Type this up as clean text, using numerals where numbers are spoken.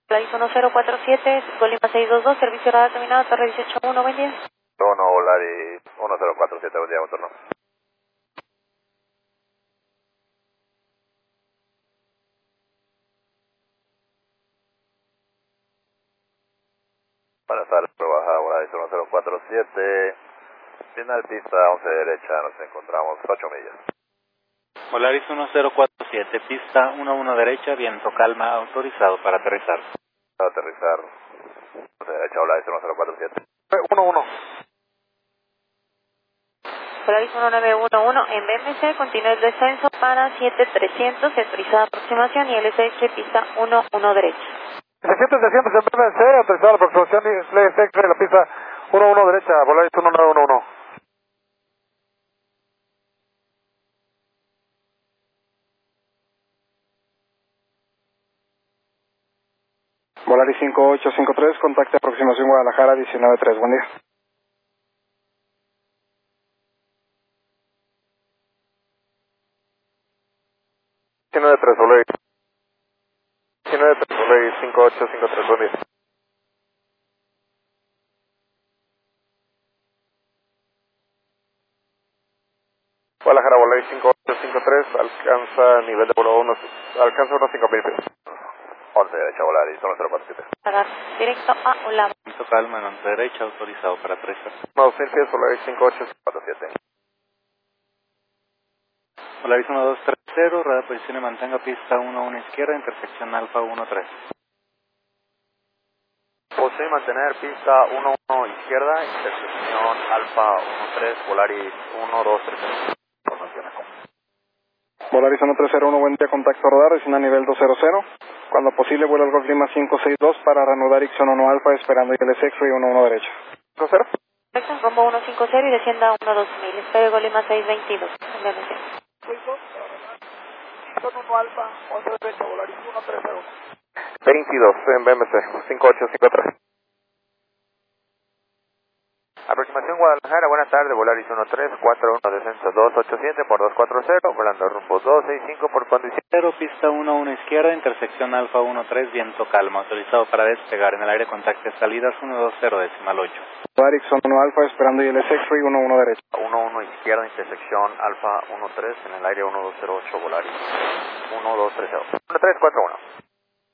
Volaris 1047, Colima 622, servicio radar terminado, Torre 181, buen día. No, Volaris 1047, buen día, buen turno. Buenas tardes, baja Volaris 1047, final pista 11 derecha, nos encontramos 8 millas. Volaris 1047, pista 11 derecha, viento calma, autorizado para aterrizar. Para aterrizar, 11 derecha, Volaris 1047. 11. Volaris 1911 en BMC, continúa el descenso para 7300, autorizada aproximación y LSX pista 11 derecha. 700 en BMC, autorizada la aproximación y LSX de la pista 11 derecha, Volaris 1911. Volaris 5853, contacte aproximación Guadalajara 193, buen día. 193, Volaris 193, Volaris 5853, buen día. Guadalajara, Volaris 5853, alcanza nivel de vuelo alcanza unos 5.000 pies. 11 derecha, Volaris 1047. Para directo a Olama. Viento calma en 11 derecha, autorizado para aterrizar. 2.000 pies, Volaris 5847. Volaris 1230, radar posición y mantenga pista 11 izquierda, intersección Alfa 13. Posee y mantener pista 11 izquierda, intersección Alfa 13, Volaris 1230. Volaris 1301, buen día, contacto radar, destino a nivel 200. Cuando posible, vuelo al Golf Lima 562 para reanudar Ixon 1 Alfa, esperando ILS X-Ray 11 derecha. 1-0. Correcto, rumbo 150 y descienda a 12000, espero Colima 622, en BMC. 22 en BMC, 5853. Aproximación Guadalajara, buenas tardes, Volaris 1341, descenso 287 por 240, volando rumbo 265 por condición. Pista 11 izquierda, intersección Alfa 13, viento calma, autorizado para despegar. En el aire contacte salidas 120 decimal 8. Volaris 1 Alfa, esperando ILS X-Ray 11 derecha. 11 izquierda, intersección Alfa 13, en el aire 1208, Volaris 1230. 1341.